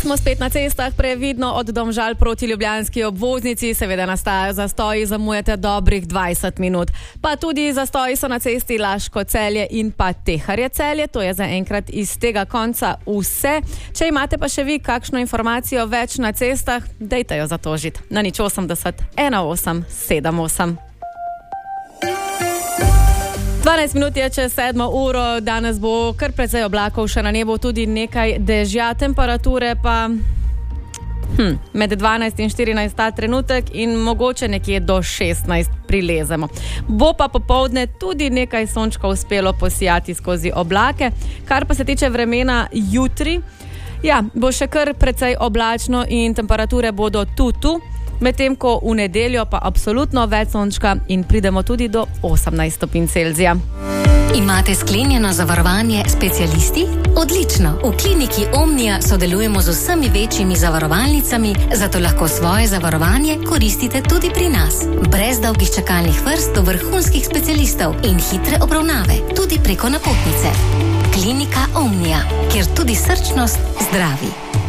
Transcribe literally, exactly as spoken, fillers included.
Smo spet na cestah, previdno od Domžal proti ljubljanski obvoznici, seveda nastajajo zastoji, zamujate dobrih dvajset minut. Pa tudi zastoji so na cesti Laško-Celje in pa Teharje-Celje, to je zaenkrat iz tega konca vse. Če imate pa še vi kakšno informacijo več na cestah, dejte jo zatožiti na nič osemdeset ena osem sedem osem. dvanajst minut je čez sedmo uro, danes bo kar precej oblakov še na nebu, tudi nekaj dežja, temperature pa hm, med dvanajst in štirinajst ta trenutek in mogoče nekje do šestnajst prilezemo. Bo pa popoldne tudi nekaj sončka uspelo posijati skozi oblake, kar pa se tiče vremena jutri, ja, bo še kar precej oblačno in temperature bodo tu tu. Medtem ko v nedeljo pa absolutno več sončka in pridemo tudi do osemnajst stopinj Celzija. Imate sklenjeno zavarovanje specialisti? Odlično! V kliniki Omnia sodelujemo z vsemi večjimi zavarovalnicami, zato lahko svoje zavarovanje koristite tudi pri nas. Brez dolgih čakalnih vrst do vrhunskih specialistov in hitre obravnave, tudi preko napotnice. Klinika Omnia, kjer tudi srčnost zdravi.